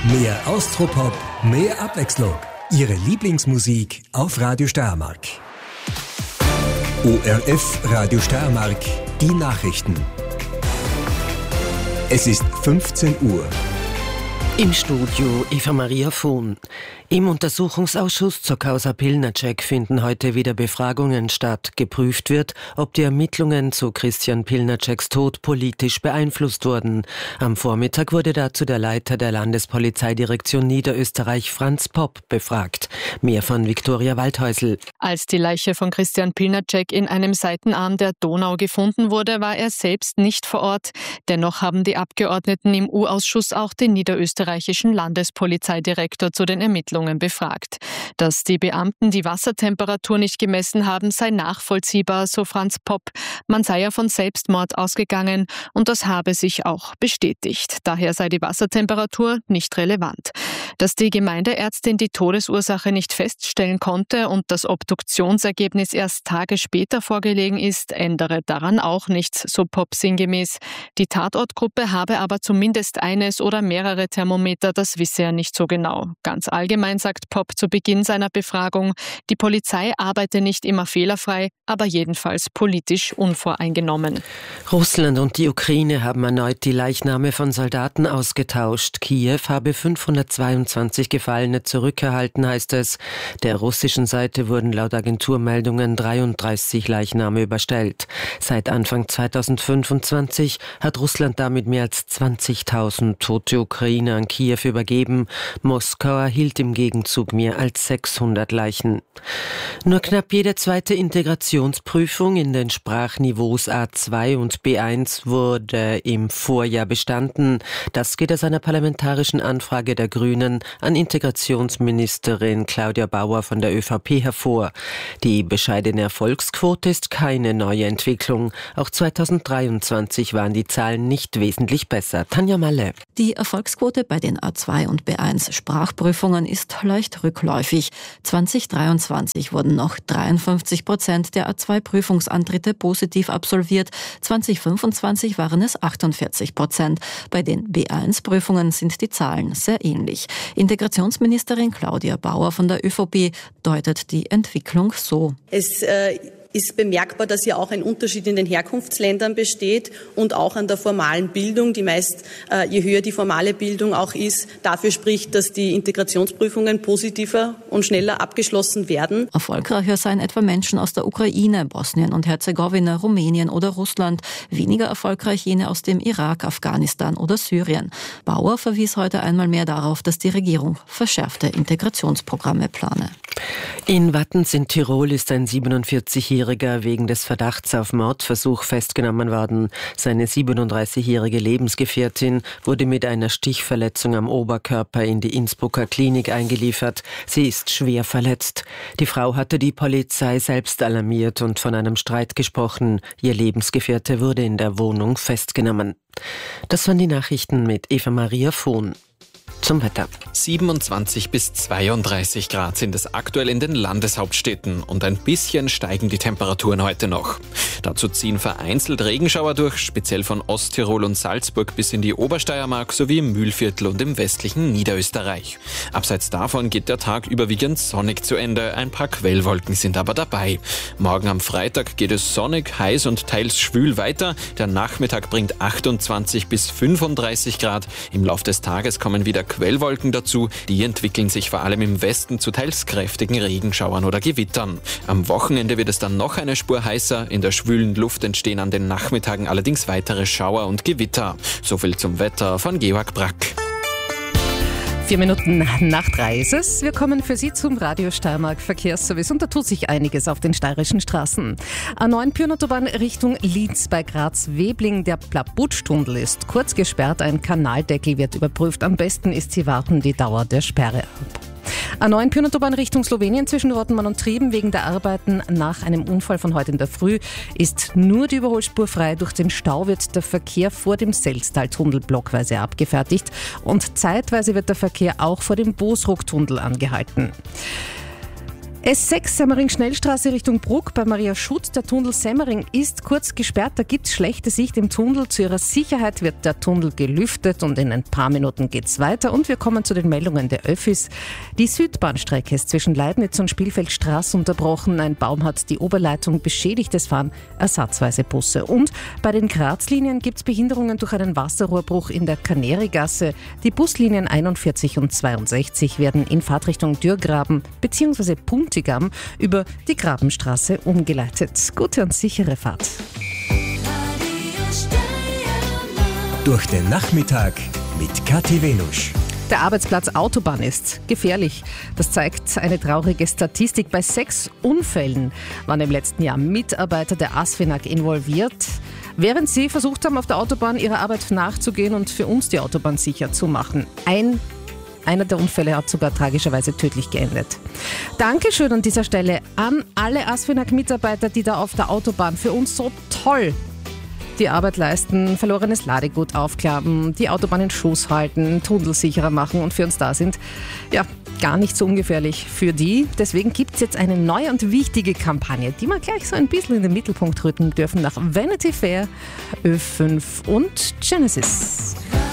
Mehr Austropop, mehr Abwechslung. Ihre Lieblingsmusik auf Radio Steiermark. ORF Radio Steiermark, die Nachrichten. Es ist 15 Uhr. Im Studio Eva-Maria Vohn. Im Untersuchungsausschuss zur Causa Pilnacek finden heute wieder Befragungen statt. Geprüft wird, ob die Ermittlungen zu Christian Pilnaceks Tod politisch beeinflusst wurden. Am Vormittag wurde dazu der Leiter der Landespolizeidirektion Niederösterreich, Franz Popp, befragt. Mehr von Viktoria Waldhäusl. Als die Leiche von Christian Pilnacek in einem Seitenarm der Donau gefunden wurde, war er selbst nicht vor Ort. Dennoch haben die Abgeordneten im U-Ausschuss auch den niederösterreichischen Landespolizeidirektor zu den Ermittlungen befragt. Dass die Beamten die Wassertemperatur nicht gemessen haben, sei nachvollziehbar, so Franz Popp. Man sei ja von Selbstmord ausgegangen und das habe sich auch bestätigt. Daher sei die Wassertemperatur nicht relevant. Dass die Gemeindeärztin die Todesursache nicht feststellen konnte und das Obduktionsergebnis erst Tage später vorgelegen ist, ändere daran auch nichts, so Popp sinngemäß. Die Tatortgruppe habe aber zumindest eines oder mehrere Thermometer, das wisse er nicht so genau. Ganz allgemein sagt Popp zu Beginn seiner Befragung, die Polizei arbeite nicht immer fehlerfrei, aber jedenfalls politisch unvoreingenommen. Russland und die Ukraine haben erneut die Leichname von Soldaten ausgetauscht. Kiew habe 522 Gefallene zurückerhalten, heißt es. Der russischen Seite wurden laut Agenturmeldungen 33 Leichname überstellt. Seit Anfang 2025 hat Russland damit mehr als 20.000 tote Ukrainer an Kiew übergeben. Moskau erhielt im Gegenzug mehr als 600 Leichen. Nur knapp jede zweite Integrationsprüfung in den Sprachniveaus A2 und B1 wurde im Vorjahr bestanden. Das geht aus einer parlamentarischen Anfrage der Grünen an Integrationsministerin Claudia Bauer von der ÖVP hervor. Die bescheidene Erfolgsquote ist keine neue Entwicklung. Auch 2023 waren die Zahlen nicht wesentlich besser. Tanja Malle. Die Erfolgsquote bei den A2 und B1 Sprachprüfungen ist leicht rückläufig. 2023 wurden noch 53% der A2-Prüfungsantritte positiv absolviert. 2025 waren es 48%. Bei den B1-Prüfungen sind die Zahlen sehr ähnlich. Integrationsministerin Claudia Bauer von der ÖVP deutet die Entwicklung so. Es ist bemerkbar, dass hier auch ein Unterschied in den Herkunftsländern besteht und auch an der formalen Bildung, die meist, je höher die formale Bildung auch ist, dafür spricht, dass die Integrationsprüfungen positiver und schneller abgeschlossen werden. Erfolgreicher seien etwa Menschen aus der Ukraine, Bosnien und Herzegowina, Rumänien oder Russland, weniger erfolgreich jene aus dem Irak, Afghanistan oder Syrien. Bauer verwies heute einmal mehr darauf, dass die Regierung verschärfte Integrationsprogramme plane. In Wattens in Tirol ist ein 47-Jähriger wegen des Verdachts auf Mordversuch festgenommen worden. Seine 37-jährige Lebensgefährtin wurde mit einer Stichverletzung am Oberkörper in die Innsbrucker Klinik eingeliefert. Sie ist schwer verletzt. Die Frau hatte die Polizei selbst alarmiert und von einem Streit gesprochen. Ihr Lebensgefährte wurde in der Wohnung festgenommen. Das waren die Nachrichten mit Eva-Maria Vohn. Zum Wetter. 27 bis 32 Grad sind es aktuell in den Landeshauptstädten und ein bisschen steigen die Temperaturen heute noch. Dazu ziehen vereinzelt Regenschauer durch, speziell von Osttirol und Salzburg bis in die Obersteiermark sowie im Mühlviertel und im westlichen Niederösterreich. Abseits davon geht der Tag überwiegend sonnig zu Ende, ein paar Quellwolken sind aber dabei. Morgen am Freitag geht es sonnig, heiß und teils schwül weiter. Der Nachmittag bringt 28 bis 35 Grad. Im Lauf des Tages kommen wieder Quellwolken dazu, die entwickeln sich vor allem im Westen zu teils kräftigen Regenschauern oder Gewittern. Am Wochenende wird es dann noch eine Spur heißer, in der schwülen Luft entstehen an den Nachmittagen allerdings weitere Schauer und Gewitter. Soviel zum Wetter von Georg Brack. 4 Minuten nach 3 ist es. Wir kommen für Sie zum Radio Steiermark Verkehrsservice und da tut sich einiges auf den steirischen Straßen. A9 Pyrnenautobahn Richtung Linz bei Graz-Webling. Der Plabutsch-Tunnel ist kurz gesperrt, ein Kanaldeckel wird überprüft. Am besten ist, Sie warten die Dauer der Sperre ab. A9 Pyrnenautobahn Richtung Slowenien zwischen Rottenmann und Trieben wegen der Arbeiten nach einem Unfall von heute in der Früh ist nur die Überholspur frei. Durch den Stau wird der Verkehr vor dem Selztal-Tunnel blockweise abgefertigt und zeitweise wird der Verkehr auch vor dem Bosruck-Tunnel angehalten. S6 Semmering-Schnellstraße Richtung Bruck bei Maria Schutz. Der Tunnel Semmering ist kurz gesperrt. Da gibt es schlechte Sicht im Tunnel. Zu ihrer Sicherheit wird der Tunnel gelüftet und in ein paar Minuten geht es weiter. Und wir kommen zu den Meldungen der Öffis. Die Südbahnstrecke ist zwischen Leibniz und Spielfeldstraße unterbrochen. Ein Baum hat die Oberleitung beschädigt. Es fahren ersatzweise Busse. Und bei den Grazlinien gibt es Behinderungen durch einen Wasserrohrbruch in der Kanärigasse. Die Buslinien 41 und 62 werden in Fahrtrichtung Dürrgraben bzw. Puntigam über die Grabenstraße umgeleitet. Gute und sichere Fahrt. Durch den Nachmittag mit Kathi Venusch. Der Arbeitsplatz Autobahn ist gefährlich. Das zeigt eine traurige Statistik. Bei 6 Unfällen waren im letzten Jahr Mitarbeiter der ASFINAG involviert, während sie versucht haben, auf der Autobahn ihrer Arbeit nachzugehen und für uns die Autobahn sicher zu machen. Einer der Unfälle hat sogar tragischerweise tödlich geendet. Dankeschön an dieser Stelle an alle ASFINAG-Mitarbeiter, die da auf der Autobahn für uns so toll die Arbeit leisten, verlorenes Ladegut aufklappen, die Autobahn in Schuss halten, Tunnel sicherer machen und für uns da sind. Ja, gar nicht so ungefährlich für die. Deswegen gibt es jetzt eine neue und wichtige Kampagne, die wir gleich so ein bisschen in den Mittelpunkt rücken dürfen nach Vanity Fair, Ö5 und Genesis.